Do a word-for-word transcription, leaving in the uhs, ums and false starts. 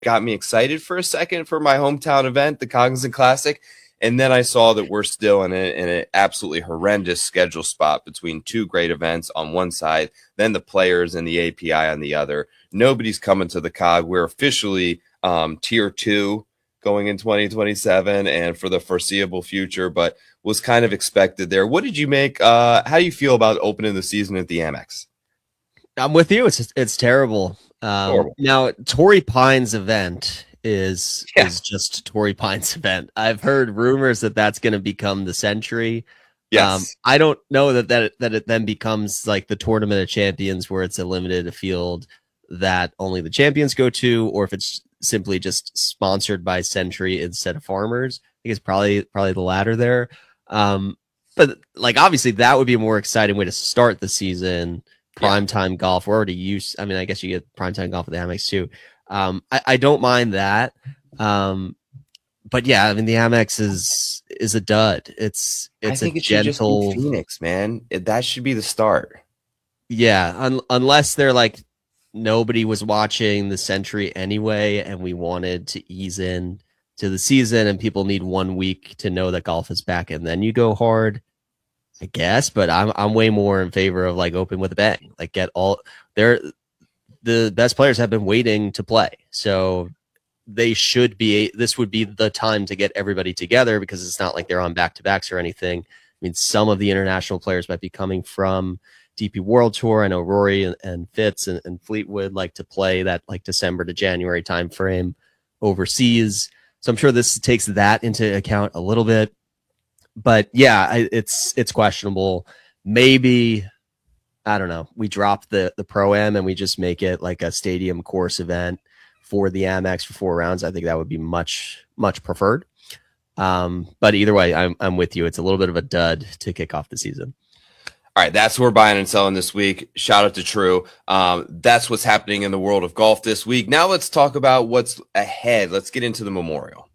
got me excited for a second for my hometown event, the Cognizant Classic. And then I saw that we're still in, a, in an absolutely horrendous schedule spot between two great events on one side, then the players and the A P I on the other. Nobody's coming to the C O G. We're officially um, tier two going in twenty twenty-seven and for the foreseeable future, but was kind of expected there. What did you make? Uh, how do you feel about opening the season at the Amex? I'm with you. It's it's terrible. Um, now, Torrey Pines event is yeah. is just Torrey Pines event. I've heard rumors that that's going to become the Century. Yes. Um, I don't know that that that it then becomes like the Tournament of Champions, where it's a limited field that only the champions go to, or if it's simply just sponsored by Century instead of Farmers. I think it's probably probably the latter there. Um, but like obviously that would be a more exciting way to start the season. Primetime yeah. golf. We're already used. I mean, I guess you get primetime golf at the Amex too. Um, I, I don't mind that. Um, but yeah, I mean, the Amex is is a dud. It's it's I think a it gentle should just be Phoenix, man. It, that should be the start. Yeah, un- unless they're like nobody was watching the Century anyway, and we wanted to ease in to the season, and people need one week to know that golf is back, and then you go hard. I guess, but I'm I'm way more in favor of like open with a bang. Like get all they're the best players have been waiting to play. So they should be this would be the time to get everybody together because it's not like they're on back to backs or anything. I mean, some of the international players might be coming from D P World Tour. I know Rory and, and Fitz and, and Fleetwood like to play that like December to January time frame overseas. So I'm sure this takes that into account a little bit. But yeah, I, it's it's questionable. Maybe I don't know. We drop the the Pro-Am and we just make it like a stadium course event for the Amex for four rounds. I think that would be much much preferred. Um, but either way, I'm I'm with you. It's a little bit of a dud to kick off the season. All right, that's what we're buying and selling this week. Shout out to True. Um, that's what's happening in the world of golf this week. Now let's talk about what's ahead. Let's get into the Memorial.